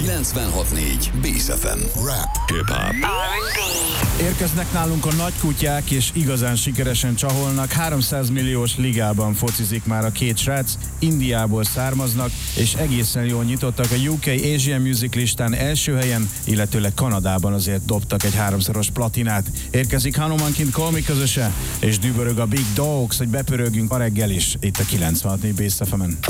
96.4 Bész FM. Rap, hip-hop. Érkeznek nálunk a nagykutyák, és igazán sikeresen csaholnak. 300 milliós ligában focizik már a két srác, Indiából származnak, és egészen jól nyitottak a UK Asian Music listán első helyen, illetőleg Kanadában azért dobtak egy 3-szoros platinát. Érkezik Hanumanként Call Me közöse, és dübörög a Big Dogs, hogy bepörögjünk a reggel is, itt a 96.4 Bész FM-en.